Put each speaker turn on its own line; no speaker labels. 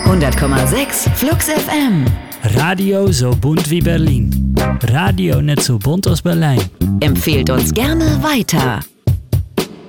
100,6 Flux FM.
Radio so bunt wie Berlin. Radio net so bunt als Berlijn.
Empfehlt uns gerne weiter.